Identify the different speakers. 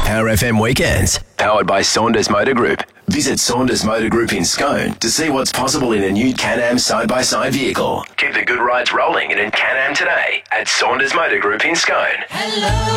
Speaker 1: Power FM Weekends, powered by Saunders Motor Group. Visit Saunders Motor Group in Scone to see what's possible in a new Can-Am side-by-side vehicle. Keep the good rides rolling in a Can-Am today at Saunders Motor Group in Scone.
Speaker 2: Hello.